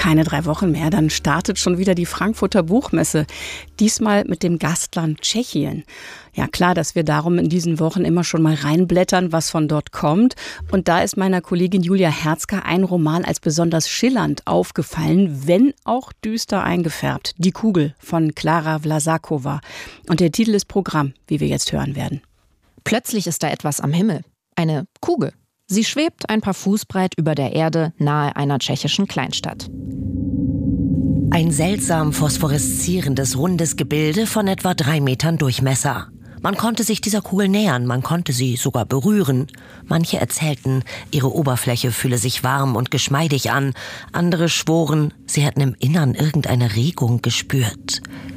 Keine 3 Wochen mehr, dann startet schon wieder die Frankfurter Buchmesse. Diesmal mit dem Gastland Tschechien. Ja, klar, dass wir darum in diesen Wochen immer schon mal reinblättern, was von dort kommt. Und da ist meiner Kollegin Julia Herzka ein Roman als besonders schillernd aufgefallen, wenn auch düster eingefärbt. Die Kugel von Klara Vlasakova. Und der Titel ist Programm, wie wir jetzt hören werden. Plötzlich ist da etwas am Himmel. Eine Kugel. Sie schwebt ein paar Fuß breit über der Erde nahe einer tschechischen Kleinstadt. Ein seltsam phosphoreszierendes, rundes Gebilde von etwa 3 Metern Durchmesser. Man konnte sich dieser Kugel nähern, man konnte sie sogar berühren. Manche erzählten, ihre Oberfläche fühle sich warm und geschmeidig an. Andere schworen, sie hätten im Innern irgendeine Regung gespürt.